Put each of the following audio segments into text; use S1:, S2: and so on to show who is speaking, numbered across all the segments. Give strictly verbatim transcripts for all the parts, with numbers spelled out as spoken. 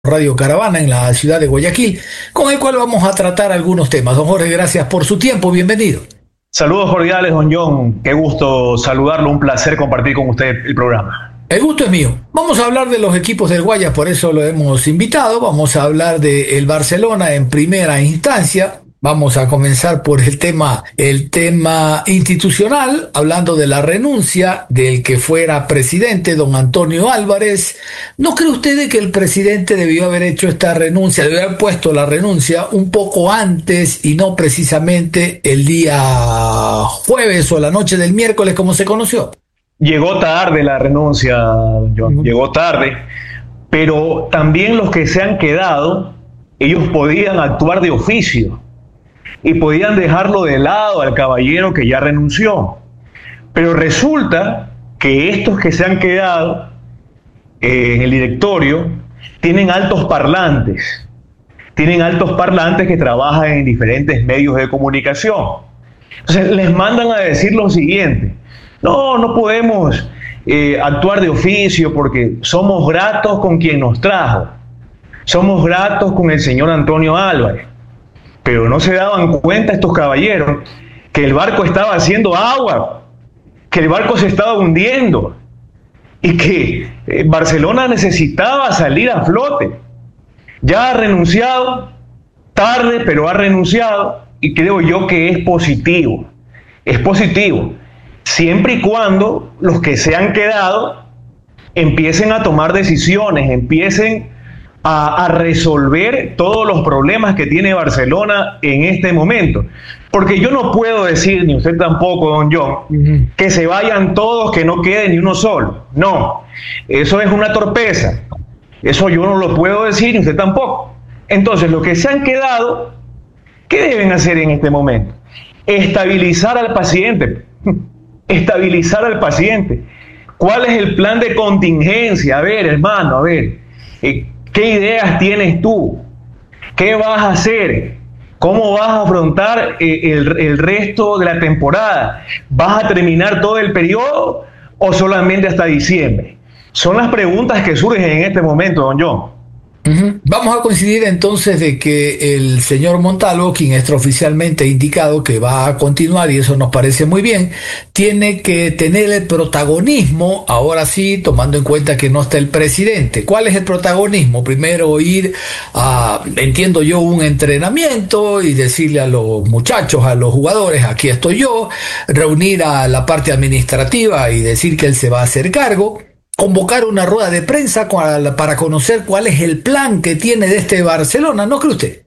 S1: Radio Caravana en la ciudad de Guayaquil, con el cual vamos a tratar algunos temas. Don Jorge, gracias por su tiempo, bienvenido.
S2: Saludos cordiales, don John, qué gusto saludarlo, un placer compartir con usted el programa.
S1: El gusto es mío. Vamos a hablar de los equipos del Guayas, por eso lo hemos invitado. Vamos a hablar de el Barcelona en primera instancia. Vamos a comenzar por el tema, el tema institucional, hablando de la renuncia del que fuera presidente, don Antonio Álvarez. ¿No cree usted que el presidente debió haber hecho esta renuncia, debió haber puesto la renuncia un poco antes y no precisamente el día jueves o la noche del miércoles como se conoció?
S2: Llegó tarde la renuncia, don John, uh-huh. llegó tarde, pero también los que se han quedado, ellos podían actuar de oficio. Y podían dejarlo de lado al caballero que ya renunció. Pero resulta que estos que se han quedado eh, en el directorio tienen altos parlantes. Tienen altos parlantes que trabajan en diferentes medios de comunicación. Entonces les mandan a decir lo siguiente: no, no podemos eh, actuar de oficio porque somos gratos con quien nos trajo. Somos gratos con el señor Antonio Álvarez. Pero no se daban cuenta estos caballeros que el barco estaba haciendo agua, que el barco se estaba hundiendo y que eh, Barcelona necesitaba salir a flote. Ya ha renunciado, tarde, pero ha renunciado, y creo yo que es positivo. Es positivo, siempre y cuando los que se han quedado empiecen a tomar decisiones, empiecen A, a resolver todos los problemas que tiene Barcelona en este momento. Porque yo no puedo decir, ni usted tampoco, don John, uh-huh. que se vayan todos, que no quede ni uno solo. No, eso es una torpeza. Eso yo no lo puedo decir, ni usted tampoco. Entonces, los que se han quedado, ¿qué deben hacer en este momento? Estabilizar al paciente. Estabilizar al paciente. ¿Cuál es el plan de contingencia? A ver, hermano, a ver. Eh, ¿Qué ideas tienes tú? ¿Qué vas a hacer? ¿Cómo vas a afrontar eh, el, el resto de la temporada? ¿Vas a terminar todo el periodo o solamente hasta diciembre? Son las preguntas que surgen en este momento, don John.
S1: Uh-huh. Vamos a coincidir entonces de que el señor Montalvo, quien extraoficialmente ha indicado que va a continuar, y eso nos parece muy bien, tiene que tener el protagonismo, ahora sí, tomando en cuenta que no está el presidente. ¿Cuál es el protagonismo? Primero ir a, entiendo yo, un entrenamiento y decirle a los muchachos, a los jugadores, aquí estoy yo, reunir a la parte administrativa y decir que él se va a hacer cargo, convocar una rueda de prensa para conocer cuál es el plan que tiene de este Barcelona, ¿no cree usted?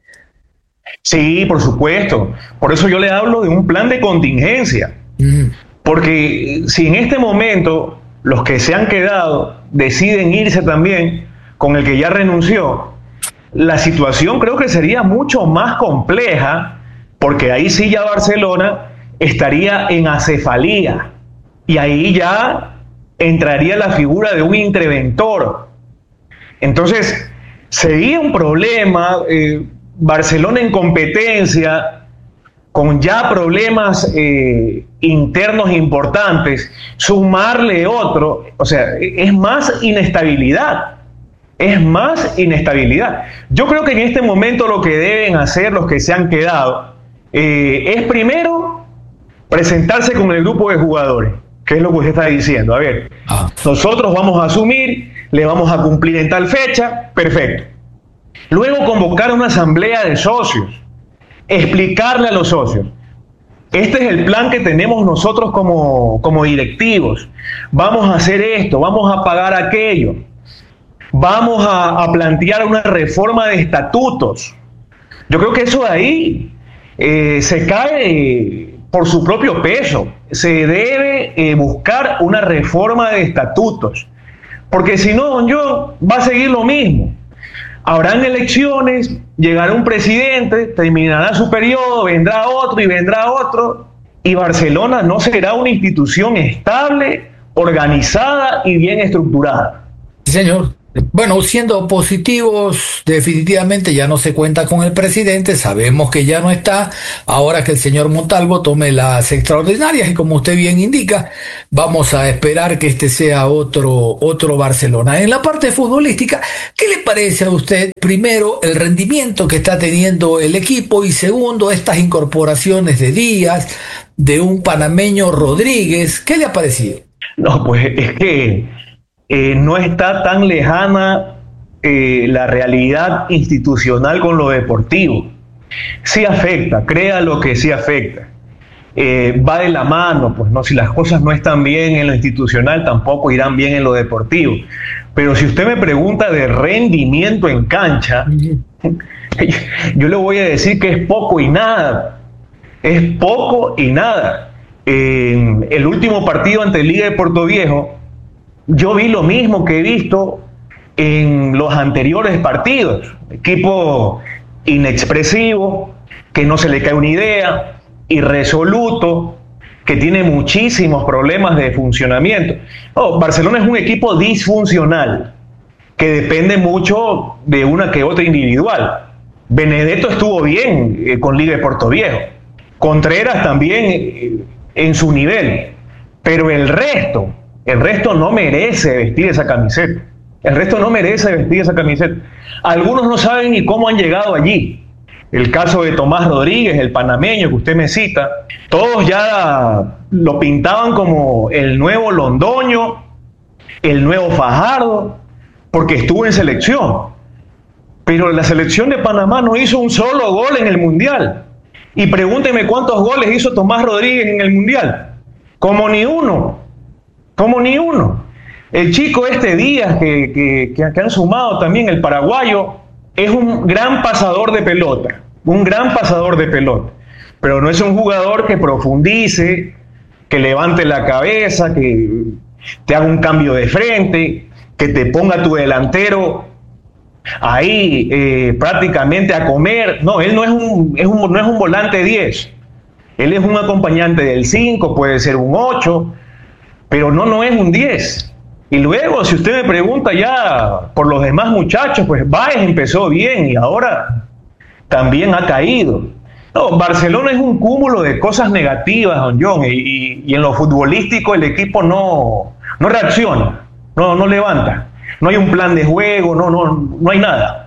S2: Sí, por supuesto. Por eso yo le hablo de un plan de contingencia. Mm. Porque si en este momento los que se han quedado deciden irse también con el que ya renunció, la situación creo que sería mucho más compleja, porque ahí sí ya Barcelona estaría en acefalía. Y ahí ya entraría la figura de un interventor. Entonces, sería un problema, eh, Barcelona en competencia, con ya problemas eh, internos importantes, sumarle otro, o sea, es más inestabilidad, es más inestabilidad. Yo creo que en este momento lo que deben hacer los que se han quedado eh, es primero presentarse con el grupo de jugadores. ¿Qué es lo que usted está diciendo? A ver, ah. nosotros vamos a asumir, le vamos a cumplir en tal fecha, perfecto. Luego convocar una asamblea de socios, explicarle a los socios, este es el plan que tenemos nosotros como, como directivos, vamos a hacer esto, vamos a pagar aquello, vamos a, a plantear una reforma de estatutos. Yo creo que eso de ahí eh, se cae por su propio peso. Se debe eh, buscar una reforma de estatutos, porque si no, don John, va a seguir lo mismo. Habrán elecciones, llegará un presidente, terminará su periodo, vendrá otro y vendrá otro, y Barcelona no será una institución estable, organizada y bien estructurada.
S1: Sí, señor. Bueno, siendo positivos, definitivamente ya no se cuenta con el presidente, sabemos que ya no está, ahora que el señor Montalvo tome las extraordinarias y como usted bien indica, vamos a esperar que este sea otro, otro Barcelona. En la parte futbolística, ¿qué le parece a usted, primero, el rendimiento que está teniendo el equipo y segundo, estas incorporaciones de Díaz, de un panameño Rodríguez? ¿Qué le ha parecido?
S2: No, pues es que Eh, no está tan lejana eh, la realidad institucional con lo deportivo. Sí afecta, crea lo que sí afecta. Eh, va de la mano, pues no, si las cosas no están bien en lo institucional, tampoco irán bien en lo deportivo. Pero si usted me pregunta de rendimiento en cancha, yo le voy a decir que es poco y nada. Es poco y nada. En el último partido ante Liga de Puerto Viejo, yo vi lo mismo que he visto en los anteriores partidos. Equipo inexpresivo, que no se le cae una idea, irresoluto, que tiene muchísimos problemas de funcionamiento. Oh, Barcelona es un equipo disfuncional, que depende mucho de una que otra individual. Benedetto estuvo bien eh, con Liga de Puerto Viejo. Contreras también eh, en su nivel. Pero el resto... El resto no merece vestir esa camiseta. El resto no merece vestir esa camiseta. Algunos no saben ni cómo han llegado allí. El caso de Tomás Rodríguez, el panameño que usted me cita, todos ya lo pintaban como el nuevo Londoño, el nuevo Fajardo, porque estuvo en selección. Pero la selección de Panamá no hizo un solo gol en el Mundial. Y pregúnteme cuántos goles hizo Tomás Rodríguez en el Mundial. Como ni uno. Como ni uno. El chico este Díaz que, que, que han sumado también, el paraguayo, es un gran pasador de pelota, un gran pasador de pelota, pero no es un jugador que profundice, que levante la cabeza, que te haga un cambio de frente, que te ponga tu delantero ahí eh, prácticamente a comer. No, él no es un, es un, no es un volante diez, él es un acompañante del cinco, puede ser un ocho, pero no, no es un diez. Y luego, si usted me pregunta ya por los demás muchachos, pues Báez empezó bien y ahora también ha caído. No, Barcelona es un cúmulo de cosas negativas, don John, y, y, y en lo futbolístico el equipo no, no reacciona, no, no levanta. No hay un plan de juego, no, no, no hay nada.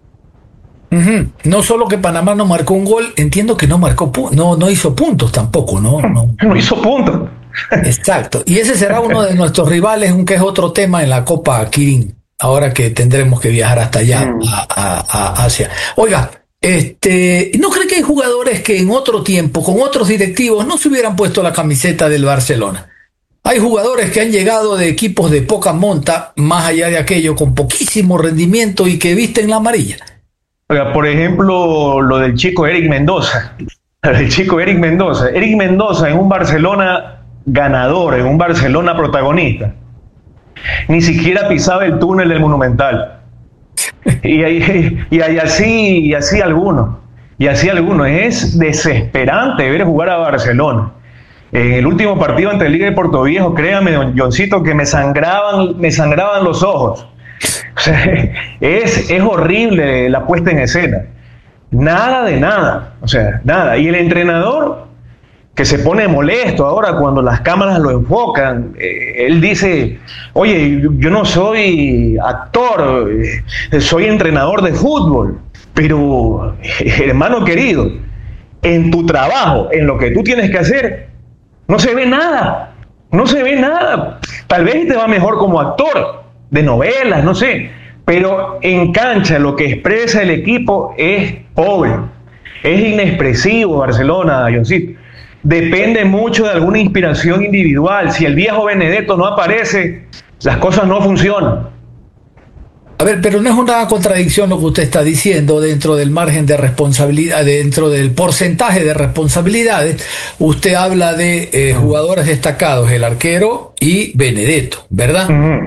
S1: Uh-huh. No solo que Panamá no marcó un gol, entiendo que no marcó, no, no hizo puntos tampoco, ¿no? No,
S2: no hizo puntos.
S1: Exacto, y ese será uno de nuestros rivales, aunque es otro tema en la Copa Kirin, ahora que tendremos que viajar hasta allá, mm. a, a, a Asia. Oiga, este, ¿no cree que hay jugadores que en otro tiempo, con otros directivos, no se hubieran puesto la camiseta del Barcelona? Hay jugadores que han llegado de equipos de poca monta, más allá de aquello, con poquísimo rendimiento y que visten la amarilla.
S2: Oiga, por ejemplo, lo del chico Eric Mendoza. El chico Eric Mendoza. Eric Mendoza en un Barcelona ganador, en un Barcelona protagonista, ni siquiera pisaba el túnel del Monumental. Y, y, y, y así, y así algunos, y así algunos. Es desesperante ver jugar a Barcelona. En el último partido ante Liga de Puerto Viejo, créame, don Johncito, que me sangraban, me sangraban los ojos. O sea, es, es horrible la puesta en escena. Nada de nada, o sea, nada. Y el entrenador, que se pone molesto ahora cuando las cámaras lo enfocan, eh, él dice, oye, yo, yo no soy actor, eh, soy entrenador de fútbol, pero eh, hermano querido, en tu trabajo, en lo que tú tienes que hacer, no se ve nada, no se ve nada. Tal vez te va mejor como actor de novelas, no sé, pero en cancha lo que expresa el equipo es pobre, es inexpresivo. Barcelona, Johncito, depende mucho de alguna inspiración individual. Si el viejo Benedetto no aparece, las cosas no funcionan.
S1: A ver, pero no es una contradicción lo que usted está diciendo dentro del margen de responsabilidad, dentro del porcentaje de responsabilidades. Usted habla de eh, jugadores destacados, el arquero y Benedetto, ¿verdad? Uh-huh.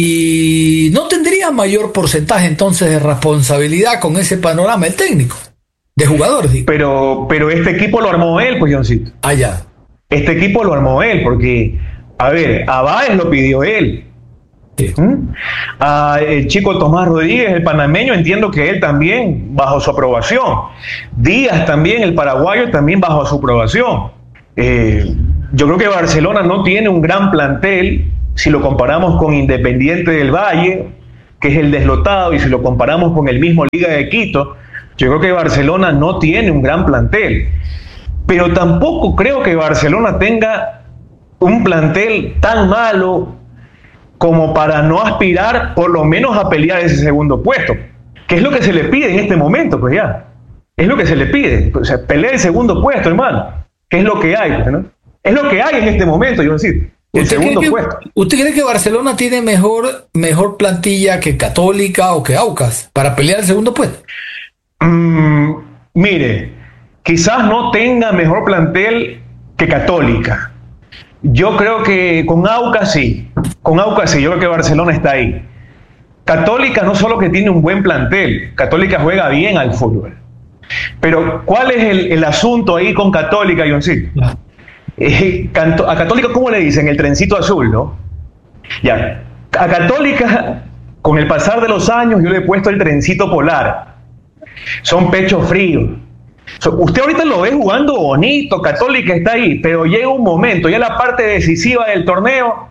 S1: Y no tendría mayor porcentaje entonces de responsabilidad con ese panorama el técnico, de jugadores. Digo.
S2: Pero, pero este equipo lo armó él, pues, Johncito.
S1: Ah, ya.
S2: Este equipo lo armó él, porque, a ver, a Báez lo pidió él.
S1: Sí.
S2: ¿Mm? Ah, el chico Tomás Rodríguez, el panameño, entiendo que él también bajo su aprobación. Díaz también, el paraguayo, también bajo su aprobación. Eh, yo creo que Barcelona no tiene un gran plantel si lo comparamos con Independiente del Valle, que es el deslotado, y si lo comparamos con el mismo Liga de Quito. Yo creo que Barcelona no tiene un gran plantel, pero tampoco creo que Barcelona tenga un plantel tan malo como para no aspirar por lo menos a pelear ese segundo puesto, que es lo que se le pide en este momento, pues ya. Es lo que se le pide, o sea, pelea el segundo puesto, hermano, que es lo que hay, pues, ¿no? Es lo que hay en este momento, yo decir, el
S1: ¿Usted
S2: segundo
S1: cree que,
S2: puesto.
S1: ¿Usted cree que Barcelona tiene mejor, mejor plantilla que Católica o que Aucas para pelear el segundo puesto?
S2: Mm, mire, quizás no tenga mejor plantel que Católica. Yo creo que con Aucas sí, con Aucas sí, yo creo que Barcelona está ahí. Católica no solo que tiene un buen plantel, Católica juega bien al fútbol. Pero ¿cuál es el, el asunto ahí con Católica, Johncito?
S1: Claro.
S2: Eh, a Católica, ¿cómo le dicen? El trencito azul, ¿no? Ya, a Católica, con el pasar de los años, yo le he puesto el trencito polar. Son pechos fríos. So, usted ahorita lo ve jugando bonito, Católica está ahí, pero llega un momento, ya la parte decisiva del torneo,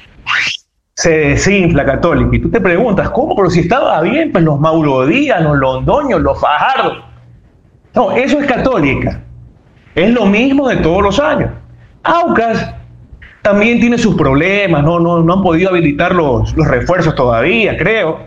S2: se desinfla Católica. Y tú te preguntas, ¿cómo? Pero si estaba bien, pues los Mauro Díaz, los Londoños, los Fajardo. No, eso es Católica. Es lo mismo de todos los años. Aucas también tiene sus problemas, no, no, no han podido habilitar los, los refuerzos todavía, creo.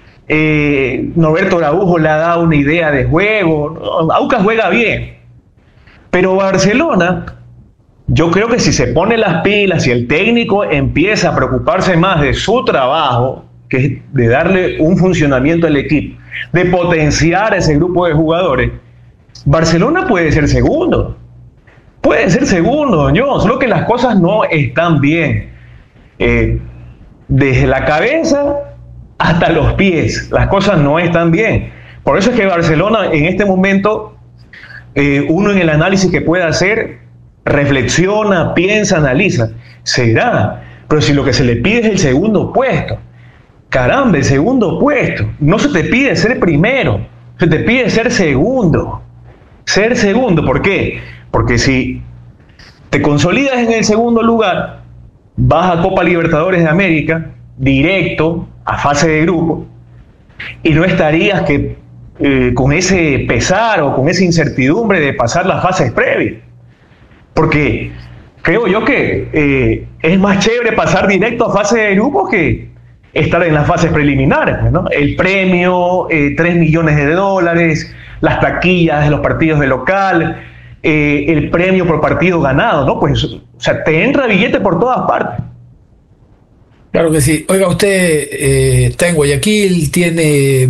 S2: Eh, Norberto Araujo le ha dado una idea de juego. Aucas juega bien. Pero Barcelona, yo creo que si se pone las pilas y el técnico empieza a preocuparse más de su trabajo, que es de darle un funcionamiento al equipo, de potenciar ese grupo de jugadores, Barcelona puede ser segundo. Puede ser segundo, don John, solo que las cosas no están bien. Eh, desde la cabeza hasta los pies, las cosas no están bien. Por eso es que Barcelona en este momento, eh, uno en el análisis que puede hacer, reflexiona, piensa, analiza. Será, pero si lo que se le pide es el segundo puesto, caramba, el segundo puesto, no se te pide ser primero, se te pide ser segundo. Ser segundo, ¿por qué? Porque si te consolidas en el segundo lugar, vas a Copa Libertadores de América, directo a fase de grupo, y no estarías que, eh, con ese pesar o con esa incertidumbre de pasar las fases previas. Porque creo yo que eh, es más chévere pasar directo a fase de grupo que estar en las fases preliminares, ¿no? El premio, eh, tres millones de dólares, las taquillas de los partidos de local, eh, el premio por partido ganado, ¿no? Pues, o sea, te entra billete por todas partes.
S1: Claro que sí. Oiga, usted eh, está en Guayaquil, tiene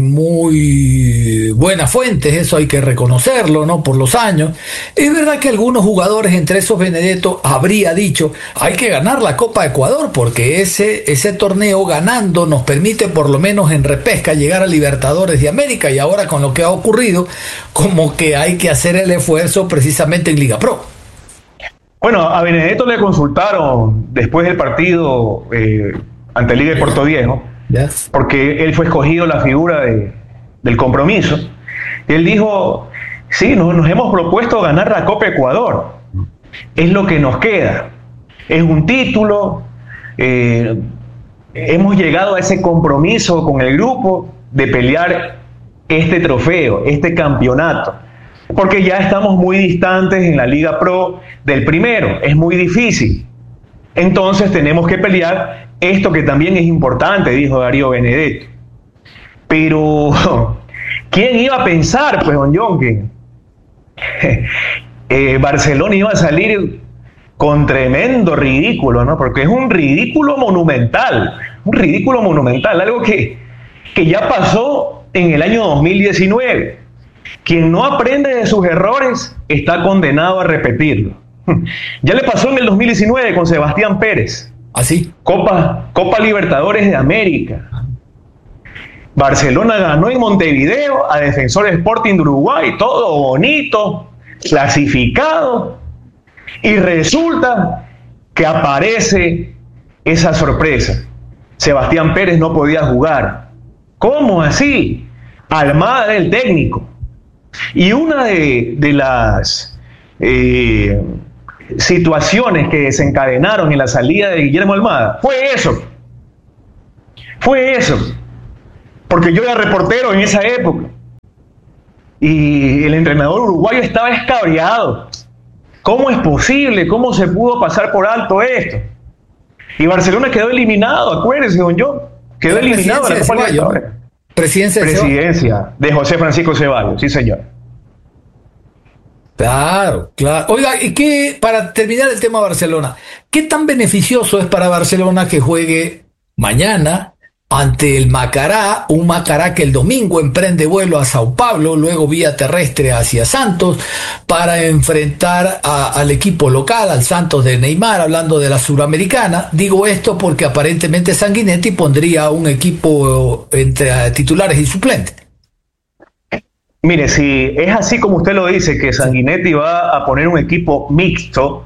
S1: muy buenas fuentes, eso hay que reconocerlo, ¿no? Por los años. Es verdad que algunos jugadores, entre esos Benedetto, habría dicho, hay que ganar la Copa Ecuador porque ese, ese torneo ganando nos permite por lo menos en repesca llegar a Libertadores de América, y ahora con lo que ha ocurrido, como que hay que hacer el esfuerzo precisamente en Liga Pro.
S2: Bueno, a Benedetto le consultaron después del partido eh, ante Liga de Puerto Viejo,
S1: Yes.
S2: porque él fue escogido la figura de, del compromiso. Y él dijo, sí, nos, nos hemos propuesto ganar la Copa Ecuador. Es lo que nos queda. Es un título. Eh, hemos llegado a ese compromiso con el grupo de pelear este trofeo, este campeonato. Porque ya estamos muy distantes en la Liga Pro del primero, es muy difícil. Entonces tenemos que pelear esto que también es importante, dijo Darío Benedetto. Pero, ¿quién iba a pensar, pues, don John, que eh, Barcelona iba a salir con tremendo ridículo, ¿no? Porque es un ridículo monumental, un ridículo monumental, algo que, que ya pasó en el año dos mil diecinueve. Quien no aprende de sus errores está condenado a repetirlo. Ya le pasó en el dos mil diecinueve con Sebastián Pérez.
S1: ¿Así?
S2: Copa, Copa Libertadores de América. Barcelona ganó en Montevideo a Defensor Sporting de Uruguay, todo bonito, clasificado. Y resulta que aparece esa sorpresa. Sebastián Pérez no podía jugar. ¿Cómo así? Almada era el técnico. Y una de, de las eh, situaciones que desencadenaron en la salida de Guillermo Almada fue eso. Fue eso. Porque yo era reportero en esa época. Y el entrenador uruguayo estaba escabreado. ¿Cómo es posible? ¿Cómo se pudo pasar por alto esto? Y Barcelona quedó eliminado, acuérdese, don John. Quedó eliminado de la Copa Libertadores.
S1: Presidencia,
S2: Presidencia de José Francisco Ceballos, sí señor.
S1: Claro, claro. Oiga, ¿y qué, para terminar el tema Barcelona, qué tan beneficioso es para Barcelona que juegue mañana ante el Macará, un Macará que el domingo emprende vuelo a Sao Paulo, luego vía terrestre hacia Santos, para enfrentar a, al equipo local, al Santos de Neymar, hablando de la Suramericana? Digo esto porque aparentemente Sanguinetti pondría un equipo entre titulares y suplentes.
S2: Mire, si es así como usted lo dice, que Sanguinetti va a poner un equipo mixto,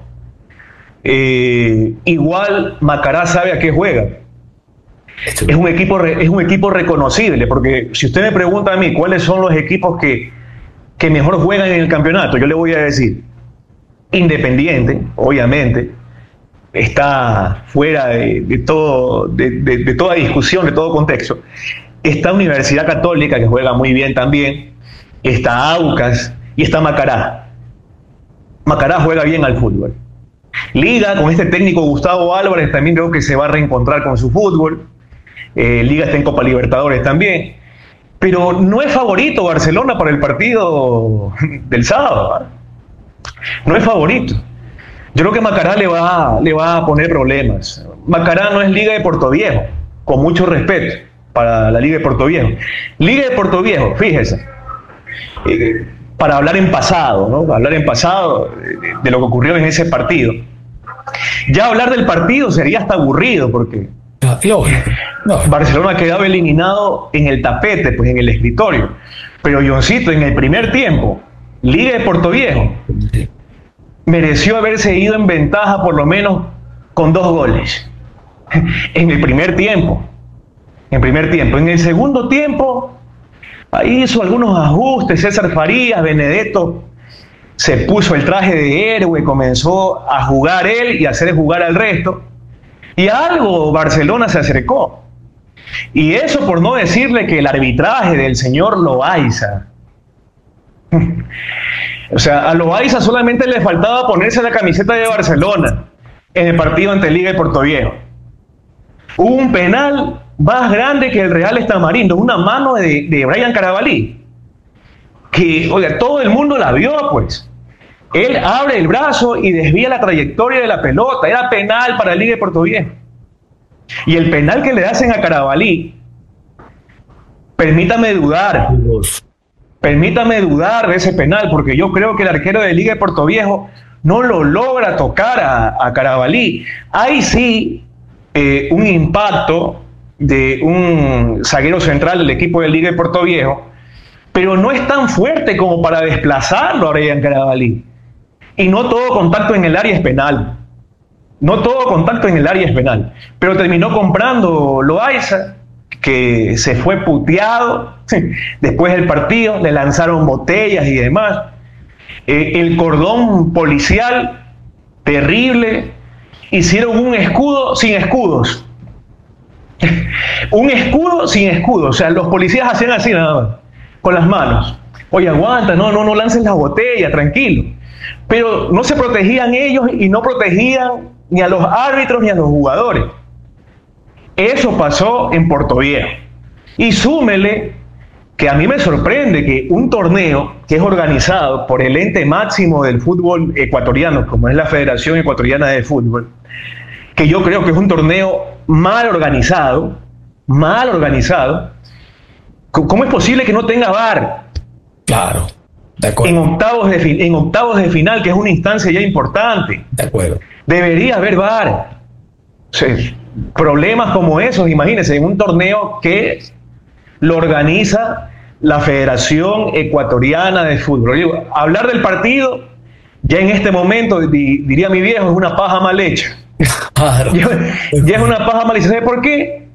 S2: eh, igual Macará sabe a qué juega. Es un equipo es un equipo reconocible, porque si usted me pregunta a mí cuáles son los equipos que, que mejor juegan en el campeonato, yo le voy a decir Independiente, obviamente, está fuera de, de, todo, de, de, de toda discusión, de todo contexto. Está Universidad Católica, que juega muy bien también, está Aucas y está Macará. Macará juega bien al fútbol. Liga, con este técnico Gustavo Álvarez, también creo que se va a reencontrar con su fútbol. Eh, Liga está en Copa Libertadores también, pero no es favorito Barcelona para el partido del sábado, ¿eh? No es favorito. Yo creo que Macará le va, le va a poner problemas. Macará no es Liga de Portoviejo, con mucho respeto para la Liga de Portoviejo. Liga de Portoviejo, fíjese, eh, para hablar en pasado, ¿no? Para hablar en pasado de, de lo que ocurrió en ese partido. Ya hablar del partido sería hasta aburrido, porque no. Barcelona quedaba eliminado en el tapete, pues en el escritorio. Pero Johncito, en el primer tiempo, Liga de Portoviejo mereció haberse ido en ventaja por lo menos con dos goles. En el primer tiempo. En el primer tiempo. En el segundo tiempo, ahí hizo algunos ajustes. César Farías, Benedetto se puso el traje de héroe, comenzó a jugar él y a hacer jugar al resto. Y a algo Barcelona se acercó. Y eso por no decirle que el arbitraje del señor Loaiza. O sea, a Loaiza solamente le faltaba ponerse la camiseta de Barcelona en el partido ante Liga de Portoviejo. Hubo un penal más grande que el Real Estamarindo, una mano de, de Brian Carabalí, que, oiga, todo el mundo la vio, pues. Él abre el brazo y desvía la trayectoria de la pelota. Era penal para la Liga de Portoviejo. Y el penal que le hacen a Carabalí, permítame dudar, permítame dudar de ese penal, porque yo creo que el arquero de Liga de Portoviejo no lo logra tocar a, a Carabalí. Hay sí eh, un impacto de un zaguero central del equipo de Liga de Portoviejo, pero no es tan fuerte como para desplazarlo a Brian Carabalí. Y no todo contacto en el área es penal. No todo contacto en el área es penal. Pero terminó comprando Loaiza, que se fue puteado después del partido, le lanzaron botellas y demás. Eh, el cordón policial, terrible. Hicieron un escudo sin escudos. Un escudo sin escudo. O sea, los policías hacían así nada más, con las manos. Oye, aguanta, no, no, no lancen las botellas, tranquilo. Pero no se protegían ellos y no protegían ni a los árbitros ni a los jugadores. Eso pasó en Portoviejo. Y súmele que a mí me sorprende que un torneo que es organizado por el ente máximo del fútbol ecuatoriano, como es la Federación Ecuatoriana de Fútbol, que yo creo que es un torneo mal organizado, mal organizado, ¿cómo es posible que no tenga V A R?
S1: Claro. De acuerdo.
S2: En octavos de, en octavos de final, que es una instancia ya importante.
S1: De acuerdo.
S2: Debería haber V A R. O sea, problemas como esos, imagínense, en un torneo que lo organiza la Federación Ecuatoriana de Fútbol. Hablar del partido, ya en este momento, diría mi viejo, es una paja mal hecha. Claro. Ya, ya es una paja mal hecha. ¿Sabe por qué?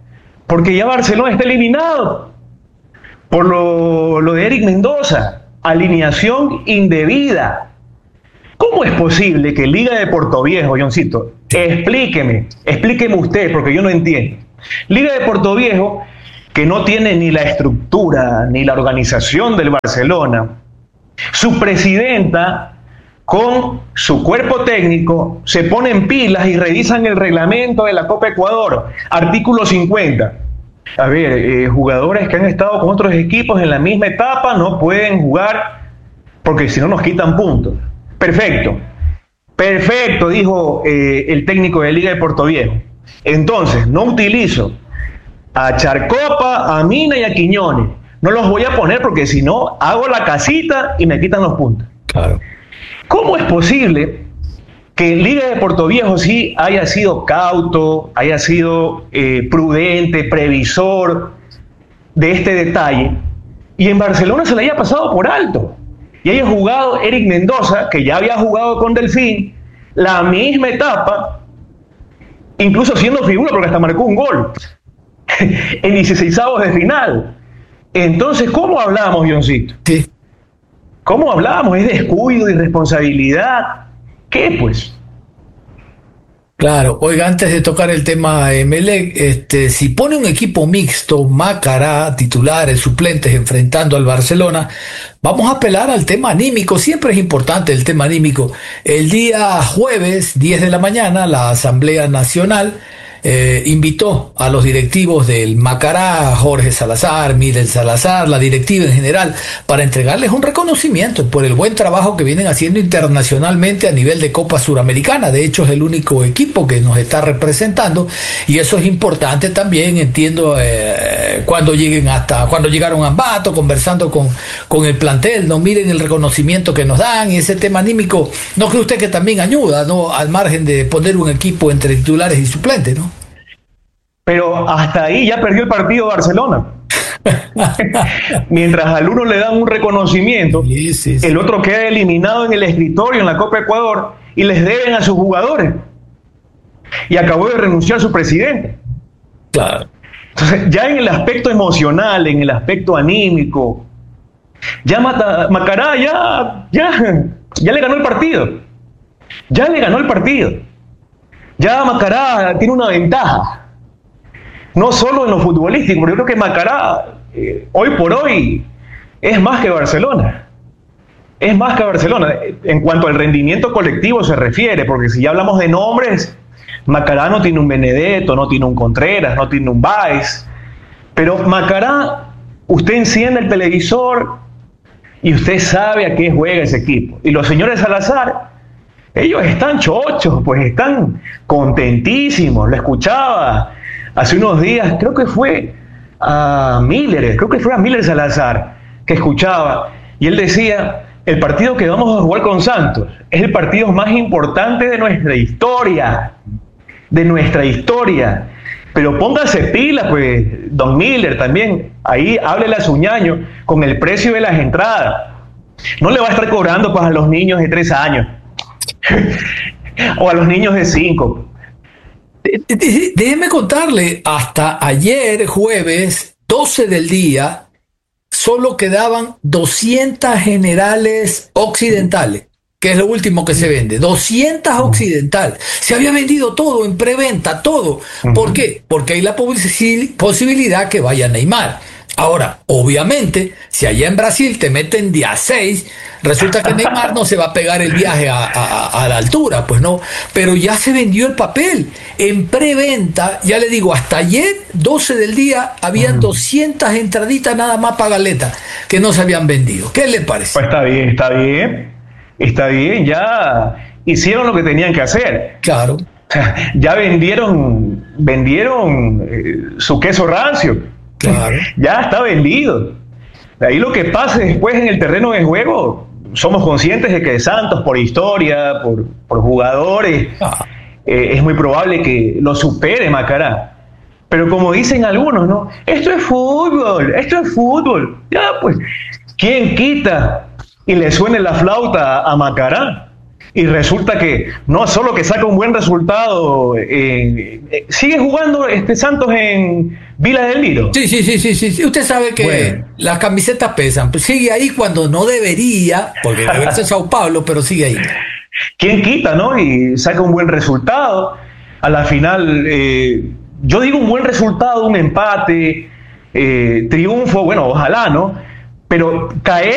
S2: porque ya Barcelona está eliminado por lo, lo de Eric Mendoza, alineación indebida. ¿Cómo es posible que Liga de Portoviejo, Johncito, explíqueme, explíqueme usted, porque yo no entiendo? Liga de Portoviejo, que no tiene ni la estructura ni la organización del Barcelona, su presidenta con su cuerpo técnico se ponen pilas y revisan el reglamento de la Copa Ecuador, artículo cincuenta. A ver, eh, jugadores que han estado con otros equipos en la misma etapa no pueden jugar porque si no nos quitan puntos. Perfecto, perfecto, dijo eh, el técnico de Liga de Portoviejo. Entonces, no utilizo a Charcopa, a Mina y a Quiñones. No los voy a poner porque si no, hago la casita y me quitan los puntos.
S1: Claro.
S2: ¿Cómo es posible que Liga de Portoviejo sí haya sido cauto, haya sido eh, prudente, previsor de este detalle, y en Barcelona se le haya pasado por alto? Y haya jugado Eric Mendoza, que ya había jugado con Delfín, la misma etapa, incluso siendo figura porque hasta marcó un gol en dieciseisavos de final. Entonces, ¿cómo hablamos, Johncito?
S1: Sí.
S2: ¿Cómo hablamos? ¿Es descuido, irresponsabilidad? ¿Qué, pues?
S1: Claro, oiga, antes de tocar el tema Emelec, este, si pone un equipo mixto, Macará, titulares, suplentes, enfrentando al Barcelona, vamos a apelar al tema anímico. Siempre es importante el tema anímico. El día jueves, diez de la mañana, la Asamblea Nacional Eh, invitó a los directivos del Macará, Jorge Salazar, Miguel Salazar, la directiva en general, para entregarles un reconocimiento por el buen trabajo que vienen haciendo internacionalmente a nivel de Copa Suramericana. De hecho, es el único equipo que nos está representando y eso es importante también. Entiendo eh, cuando lleguen hasta, cuando llegaron a Ambato, conversando con, con el plantel, no miren el reconocimiento que nos dan y ese tema anímico, ¿no cree usted que también ayuda, no, al margen de poner un equipo entre titulares y suplentes, ¿no?
S2: Pero hasta ahí ya perdió el partido Barcelona. Mientras al uno le dan un reconocimiento, sí, sí, sí. El otro queda eliminado en el escritorio en la Copa Ecuador y les deben a sus jugadores. Y acabó de renunciar su presidente.
S1: Claro.
S2: Entonces, ya en el aspecto emocional, en el aspecto anímico, ya Mata, Macará ya, ya, ya le ganó el partido. Ya le ganó el partido. Ya Macará tiene una ventaja. No solo en lo futbolístico, pero yo creo que Macará, eh, hoy por hoy, es más que Barcelona. Es más que Barcelona. En cuanto al rendimiento colectivo se refiere, porque si ya hablamos de nombres, Macará no tiene un Benedetto, no tiene un Contreras, no tiene un Báez. Pero Macará, usted enciende el televisor y usted sabe a qué juega ese equipo. Y los señores Salazar, ellos están chochos, pues están contentísimos. Lo escuchaba hace unos días, creo que fue a Miller, creo que fue a Miller Salazar, que escuchaba, y él decía, el partido que vamos a jugar con Santos es el partido más importante de nuestra historia, de nuestra historia, pero póngase pila, pues, don Miller también, ahí háblele a su ñaño con el precio de las entradas, no le va a estar cobrando pues a los niños de tres años, o a los niños de cinco.
S1: Déjeme contarle, hasta ayer jueves doce del día solo quedaban doscientas generales occidentales, que es lo último que se vende, doscientas occidentales. Se había vendido todo en preventa, todo. ¿Por qué? Porque hay la posibilidad que vaya Neymar. Ahora, obviamente, si allá en Brasil te meten día seis, resulta que Neymar no se va a pegar el viaje a, a, a la altura, pues no. Pero ya se vendió el papel. En preventa, ya le digo, hasta ayer, doce del día, habían uh-huh. doscientas entraditas nada más para Galeta que no se habían vendido. ¿Qué le parece?
S2: Pues está bien, está bien. Está bien, ya hicieron lo que tenían que hacer.
S1: Claro.
S2: Ya vendieron, vendieron eh, su queso rancio.
S1: Claro.
S2: Ya está vendido. Ahí lo que pase después en el terreno de juego, somos conscientes de que Santos, por historia, por, por jugadores, ah. eh, es muy probable que lo supere Macará. Pero como dicen algunos, ¿no? Esto es fútbol, esto es fútbol. Ya, pues, ¿quién quita y le suene la flauta a Macará? y resulta que no solo que saca un buen resultado, eh, eh, sigue jugando este Santos en Vila del Miro.
S1: Sí, sí, sí, sí, sí, sí. Usted sabe que bueno, las camisetas pesan, pues sigue ahí cuando no debería, porque debe ser Sao Paulo, pero sigue ahí.
S2: ¿Quién quita, no? Y saca un buen resultado. A la final, eh, yo digo un buen resultado, un empate, eh, triunfo, bueno, ojalá, ¿no? Pero caer